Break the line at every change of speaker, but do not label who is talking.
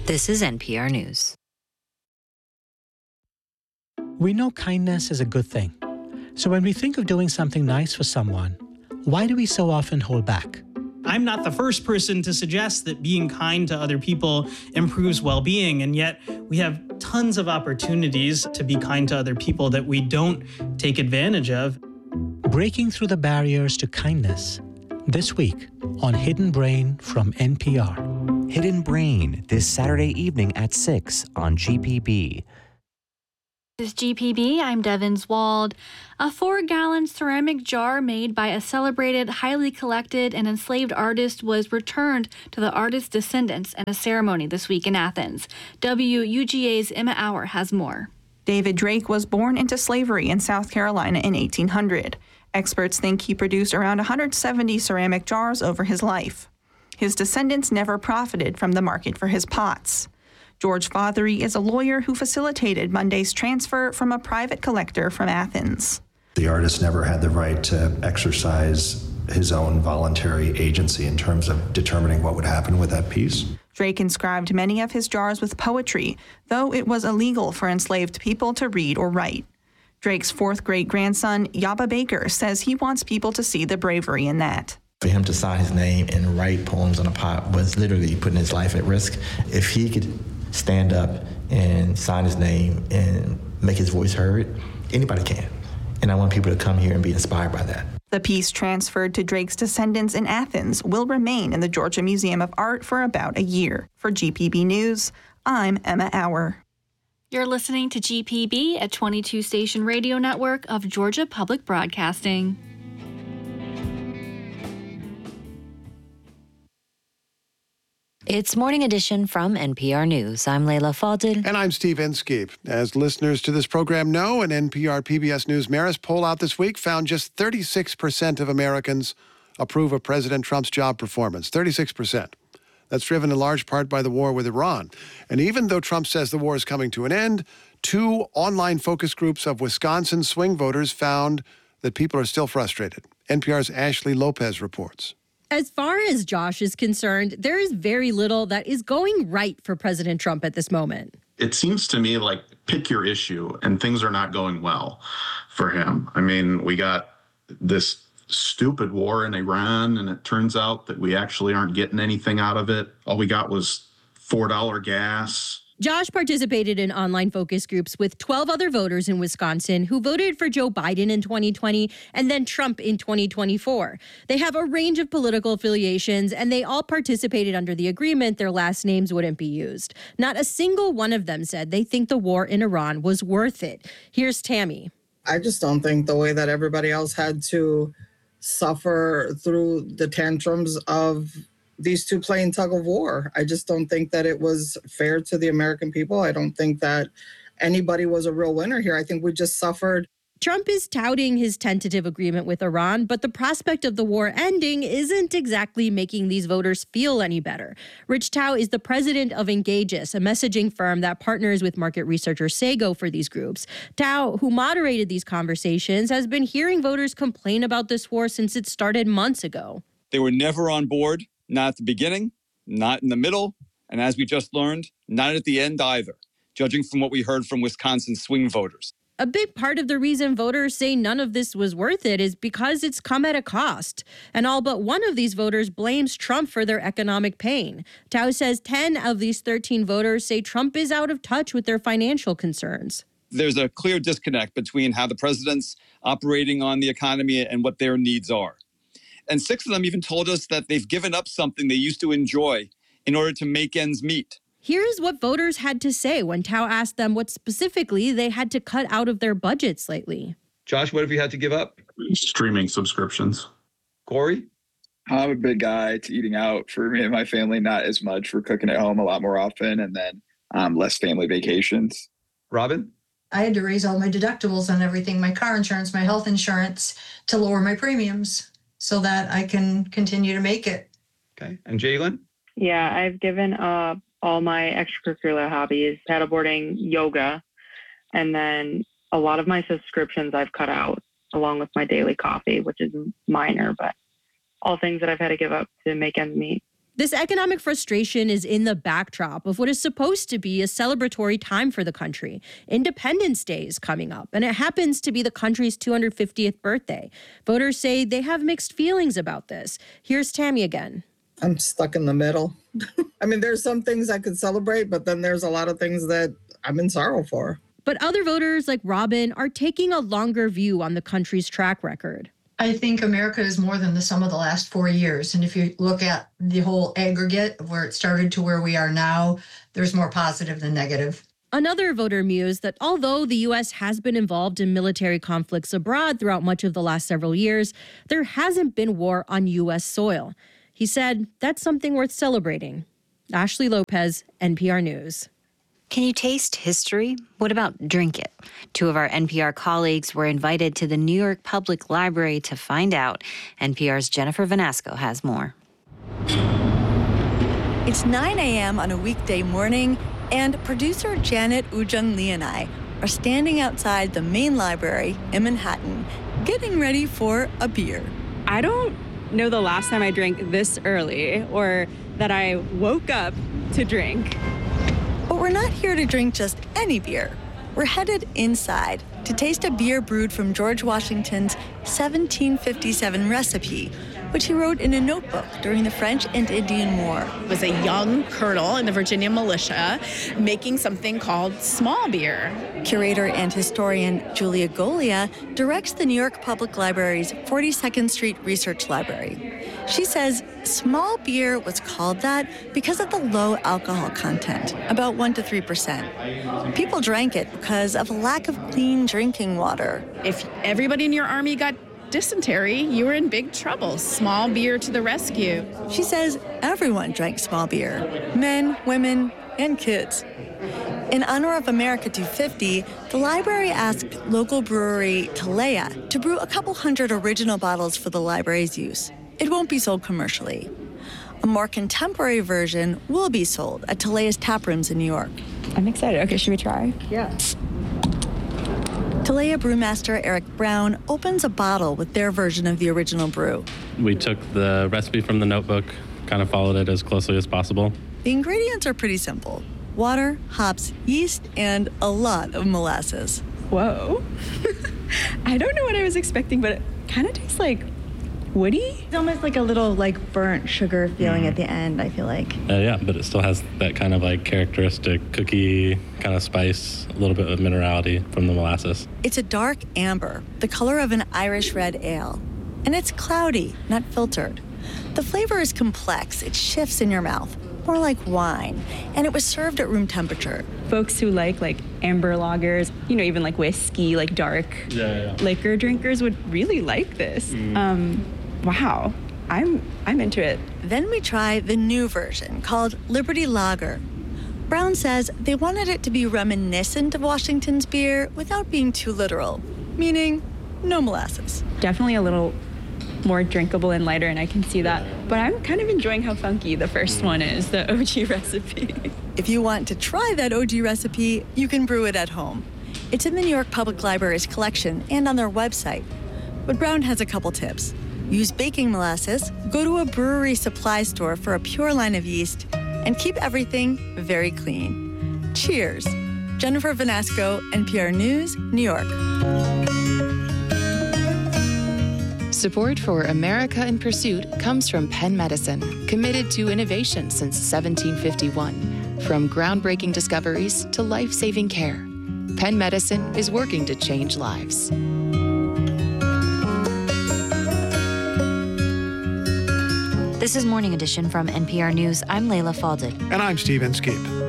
This is NPR News.
We know kindness is a good thing. So when we think of doing something nice for someone, why do we so often hold back?
I'm not the first person to suggest that being kind to other people improves well-being, and yet we have tons of opportunities to be kind to other people that we don't take advantage of.
Breaking through the barriers to kindness. This week on Hidden Brain from NPR.
Hidden Brain, this Saturday evening at 6 on GPB.
This is GPB. I'm Devins Wald. A 4-gallon ceramic jar made by a celebrated, highly collected, and enslaved artist was returned to the artist's descendants in a ceremony this week in Athens. WUGA's Emma Auer has more.
David Drake was born into slavery in South Carolina in 1800. Experts think he produced around 170 ceramic jars over his life. His descendants never profited from the market for his pots. George Fothery is a lawyer who facilitated Monday's transfer from a private collector from Athens.
The artist never had the right to exercise his own voluntary agency in terms of determining what would happen with that piece.
Drake inscribed many of his jars with poetry, though it was illegal for enslaved people to read or write. Drake's fourth great-grandson, Yaba Baker, says he wants people to see the bravery in that.
For him to sign his name and write poems on a pot was literally putting his life at risk. If he could stand up and sign his name and make his voice heard, anybody can. And I want people to come here and be inspired by that.
The piece transferred to Drake's descendants in Athens will remain in the Georgia Museum of Art for about a year. For GPB News, I'm Emma Auer.
You're listening to GPB at 22 Station Radio Network of Georgia Public Broadcasting.
It's Morning Edition from NPR News. I'm Leila Fadel.
And I'm Steve Inskeep. As listeners to this program know, an NPR PBS News Marist poll out this week found just 36% of Americans approve of President Trump's job performance. 36%. That's driven in large part by the war with Iran. And even though Trump says the war is coming to an end, 2 online focus groups of Wisconsin swing voters found that people are still frustrated. NPR's Ashley Lopez reports.
As far as Josh is concerned, there is very little that is going right for President Trump at this moment.
It seems to me like pick your issue, and things are not going well for him. I mean, we got this stupid war in Iran, and it turns out that we actually aren't getting anything out of it. All we got was $4 gas.
Josh participated in online focus groups with 12 other voters in Wisconsin who voted for Joe Biden in 2020 and then Trump in 2024. They have a range of political affiliations, and they all participated under the agreement their last names wouldn't be used. Not a single one of them said they think the war in Iran was worth it. Here's Tammy.
I just don't think the way that everybody else had to suffer through the tantrums of these two playing tug of war. I just don't think that it was fair to the American people. I don't think that anybody was a real winner here. I think we just suffered.
Trump is touting his tentative agreement with Iran, but the prospect of the war ending isn't exactly making these voters feel any better. Rich Tao is the president of Engageus, a messaging firm that partners with market researcher Sago for these groups. Tao, who moderated these conversations, has been hearing voters complain about this war since it started months ago.
They were never on board. Not at the beginning, not in the middle, and as we just learned, not at the end either, judging from what we heard from Wisconsin swing voters.
A big part of the reason voters say none of this was worth it is because it's come at a cost. And all but one of these voters blames Trump for their economic pain. Tao says 10 of these 13 voters say Trump is out of touch with their financial concerns.
There's a clear disconnect between how the president's operating on the economy and what their needs are. And 6 of them even told us that they've given up something they used to enjoy in order to make ends meet.
Here's what voters had to say when Tao asked them what specifically they had to cut out of their budgets lately.
Josh, what have you had to give up?
Streaming subscriptions.
Corey?
I'm a big guy to eating out for me and my family, not as much for cooking at home a lot more often, and then less family vacations.
Robin?
I had to raise all my deductibles on everything, my car insurance, my health insurance, to lower my premiums, so that I can continue to make it.
Okay. And Jalen?
Yeah, I've given up all my extracurricular hobbies, paddleboarding, yoga, and then a lot of my subscriptions I've cut out, along with my daily coffee, which is minor, but all things that I've had to give up to make ends meet.
This economic frustration is in the backdrop of what is supposed to be a celebratory time for the country. Independence Day is coming up, and it happens to be the country's 250th birthday. Voters say they have mixed feelings about this. Here's Tammy again.
I'm stuck in the middle. I mean, there's some things I could celebrate, but then there's a lot of things that I'm in sorrow for.
But other voters like Robin are taking a longer view on the country's track record.
I think America is more than the sum of the last 4 years. And if you look at the whole aggregate of where it started to where we are now, there's more positive than negative.
Another voter mused that although the U.S. has been involved in military conflicts abroad throughout much of the last several years, there hasn't been war on U.S. soil. He said that's something worth celebrating. Ashley Lopez, NPR News.
Can you taste history? What about drink it? Two of our NPR colleagues were invited to the New York Public Library to find out. NPR's Jennifer Vanasco has more.
It's 9 a.m. on a weekday morning, and producer Janet Ujung Lee and I are standing outside the main library in Manhattan, getting ready for a beer.
I don't know the last time I drank this early or that I woke up to drink.
But we're not here to drink just any beer. We're headed inside to taste a beer brewed from George Washington's 1757 recipe, which he wrote in a notebook during the French and Indian War.
It was a young colonel in the Virginia militia making something called small beer.
Curator and historian Julia Golia directs the New York Public Library's 42nd Street Research Library. She says small beer was called that because of the low alcohol content, about 1% to 3%. People drank it because of a lack of clean drinking water.
If everybody in your army got dysentery, you were in big trouble. Small beer to the rescue.
She says everyone drank small beer, men, women, and kids. In honor of America 250, the library asked local brewery Talea to brew a couple hundred original bottles for the library's use. It won't be sold commercially. A more contemporary version will be sold at Talea's tap rooms in New York.
I'm excited. Okay, should we try?
Yeah. Talea brewmaster Eric Brown opens a bottle with their version of the original brew.
We took the recipe from the notebook, kind of followed it as closely as possible.
The ingredients are pretty simple: water, hops, yeast, and a lot of molasses.
Whoa. I don't know what I was expecting, but it kind of tastes like woody.
It's almost like a little burnt sugar feeling at the end, I feel like.
Yeah, but it still has that kind of characteristic cookie kind of spice, a little bit of minerality from the molasses.
It's a dark amber, the color of an Irish red ale. And it's cloudy, not filtered. The flavor is complex. It shifts in your mouth, more like wine. And it was served at room temperature.
Folks who like amber lagers, even whiskey, dark liquor drinkers would really like this. Wow, I'm into it.
Then we try the new version called Liberty Lager. Brown says they wanted it to be reminiscent of Washington's beer without being too literal, meaning no molasses.
Definitely a little more drinkable and lighter, and I can see that. But I'm kind of enjoying how funky the first one is, the OG recipe.
If you want to try that OG recipe, you can brew it at home. It's in the New York Public Library's collection and on their website. But Brown has a couple tips. Use baking molasses, go to a brewery supply store for a pure line of yeast, and keep everything very clean. Cheers. Jennifer Vanasco, NPR News, New York.
Support for America in Pursuit comes from Penn Medicine, committed to innovation since 1751. From groundbreaking discoveries to life-saving care, Penn Medicine is working to change lives.
This is Morning Edition from NPR News. I'm Layla Faldick.
And I'm Steve Inskeep.